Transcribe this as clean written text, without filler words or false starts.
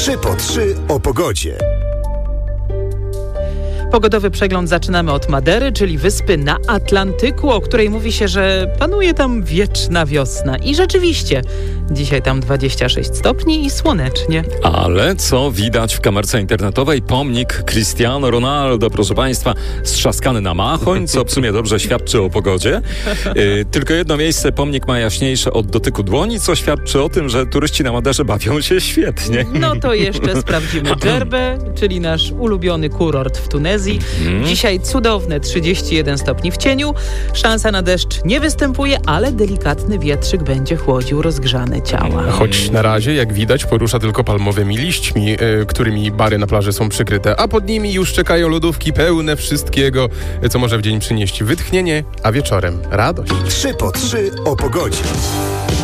3 po 3 o pogodzie. Pogodowy przegląd zaczynamy od Madery, czyli wyspy na Atlantyku, o której mówi się, że panuje tam wieczna wiosna. I rzeczywiście, dzisiaj tam 26 stopni i słonecznie. Ale co widać w kamerce internetowej? Pomnik Cristiano Ronaldo, proszę Państwa, strzaskany na machoń, co w sumie dobrze świadczy o pogodzie. Tylko jedno miejsce, pomnik ma jaśniejsze od dotyku dłoni, co świadczy o tym, że turyści na Maderze bawią się świetnie. No to jeszcze sprawdzimy Dżerbę, czyli nasz ulubiony kurort w Tunezji. Dzisiaj cudowne 31 stopni w cieniu. Szansa na deszcz nie występuje, ale delikatny wietrzyk będzie chłodził rozgrzane ciała. Choć na razie, jak widać, porusza tylko palmowymi liśćmi, którymi bary na plaży są przykryte, a pod nimi już czekają lodówki pełne wszystkiego, co może w dzień przynieść wytchnienie, a wieczorem radość. 3 po 3 o pogodzie.